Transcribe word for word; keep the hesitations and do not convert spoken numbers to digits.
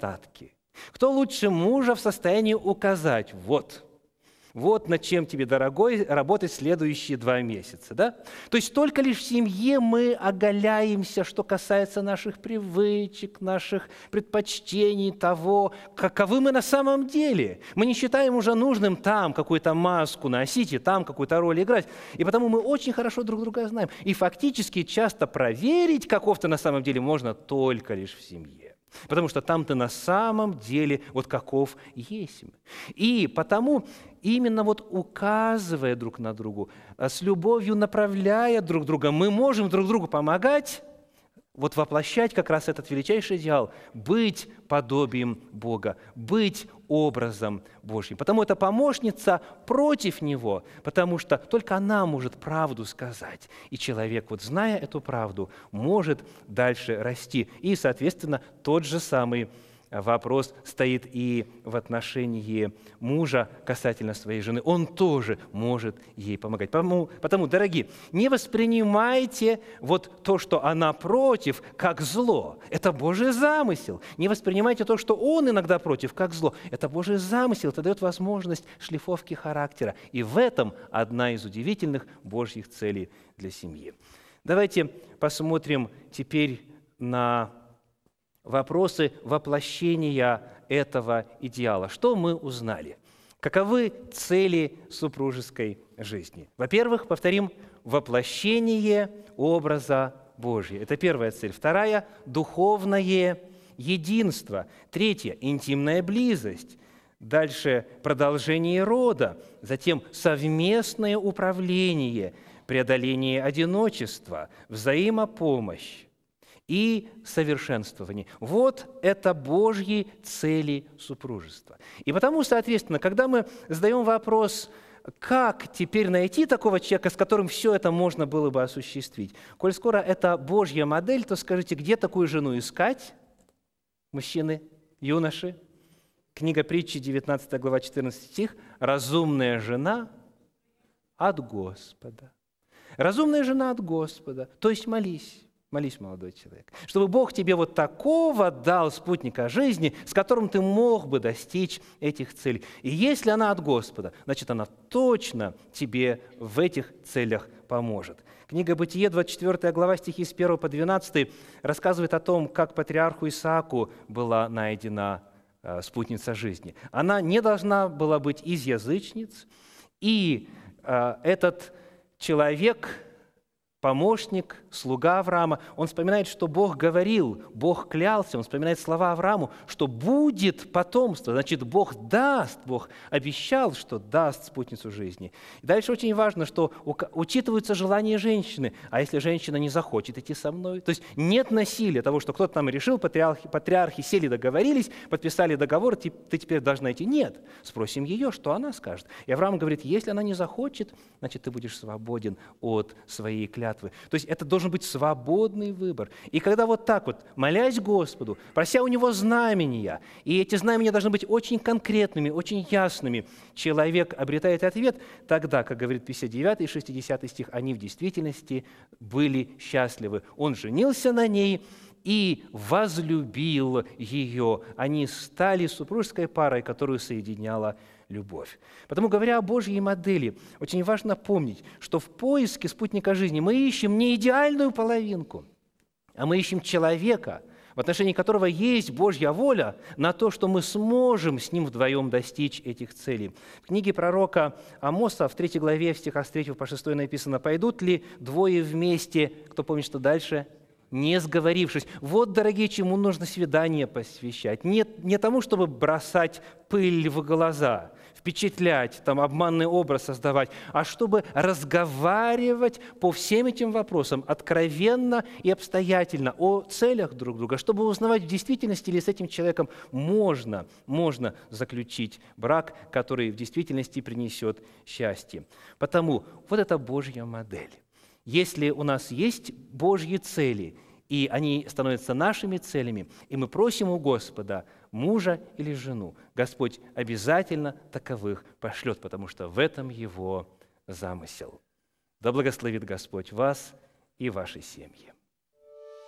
недостатки? Кто лучше мужа в состоянии указать? Вот. Вот над чем тебе, дорогой, работать следующие два месяца. Да? То есть только лишь в семье мы оголяемся, что касается наших привычек, наших предпочтений, того, каковы мы на самом деле. Мы не считаем уже нужным там какую-то маску носить и там какую-то роль играть. И потому мы очень хорошо друг друга знаем. И фактически часто проверить, каков ты на самом деле, можно только лишь в семье. Потому что там ты на самом деле вот каков есть. И потому именно вот указывая друг на другу, с любовью направляя друг друга, мы можем друг другу помогать, вот воплощать как раз этот величайший идеал – быть подобием Бога, быть образом Божьим. Потому эта помощница против него, потому что только она может правду сказать. И человек, вот зная эту правду, может дальше расти. И, соответственно, тот же самый вопрос стоит и в отношении мужа касательно своей жены. Он тоже может ей помогать. Потому, потому, дорогие, не воспринимайте вот то, что она против, как зло. Это Божий замысел. Не воспринимайте то, что он иногда против, как зло. Это Божий замысел. Это дает возможность шлифовки характера. И в этом одна из удивительных Божьих целей для семьи. Давайте посмотрим теперь на вопросы воплощения этого идеала. Что мы узнали? Каковы цели супружеской жизни? Во-первых, повторим, воплощение образа Божия. Это первая цель. Вторая – духовное единство. Третья – интимная близость. Дальше – продолжение рода. Затем совместное управление, преодоление одиночества, взаимопомощь и совершенствование. Вот это Божьи цели супружества. И потому, соответственно, когда мы задаем вопрос, как теперь найти такого человека, с которым все это можно было бы осуществить, коль скоро это Божья модель, то скажите, где такую жену искать? Мужчины, юноши. Книга Притчи, девятнадцатая глава, четырнадцатый стих. «Разумная жена от Господа». Разумная жена от Господа, то есть молись. Молись, молодой человек, чтобы Бог тебе вот такого дал спутника жизни, с которым ты мог бы достичь этих целей. И если она от Господа, значит, она точно тебе в этих целях поможет. Книга Бытие, двадцать четвёртая глава, стихи с первого по двенадцатый, рассказывает о том, как патриарху Исааку была найдена э, спутница жизни. Она не должна была быть из язычниц, и э, этот человек, помощник, слуга Авраама, он вспоминает, что Бог говорил, Бог клялся, он вспоминает слова Аврааму, что будет потомство, значит, Бог даст, Бог обещал, что даст спутницу жизни. И дальше очень важно, что учитываются желания женщины, а если женщина не захочет идти со мной, то есть нет насилия того, что кто-то там решил, патриархи, патриархи сели, договорились, подписали договор, ты, ты теперь должна идти. Нет, спросим ее, что она скажет. И Авраам говорит, если она не захочет, значит, ты будешь свободен от своей клятвы. То есть это должен быть свободный выбор. И когда вот так вот, молясь Господу, прося у Него знамения, и эти знамения должны быть очень конкретными, очень ясными, человек обретает ответ, тогда, как говорит пятьдесят девятый и шестидесятый стих, они в действительности были счастливы. Он женился на ней и возлюбил ее. Они стали супружеской парой, которую соединяла любовь. Потому, говоря о Божьей модели, очень важно помнить, что в поиске спутника жизни мы ищем не идеальную половинку, а мы ищем человека, в отношении которого есть Божья воля на то, что мы сможем с ним вдвоем достичь этих целей. В книге пророка Амоса в третьей главе, в стихах с третьего по шестой написано, «Пойдут ли двое вместе?» Кто помнит, что дальше? Не сговорившись. Вот, дорогие, чему нужно свидание посвящать. Не, не тому, чтобы бросать пыль в глаза, впечатлять, там, обманный образ создавать, а чтобы разговаривать по всем этим вопросам откровенно и обстоятельно о целях друг друга, чтобы узнавать, в действительности ли с этим человеком можно, можно заключить брак, который в действительности принесет счастье. Потому вот это Божья модель. Если у нас есть Божьи цели, и они становятся нашими целями, и мы просим у Господа мужа или жену, Господь обязательно таковых пошлет, потому что в этом Его замысел. Да благословит Господь вас и ваши семьи.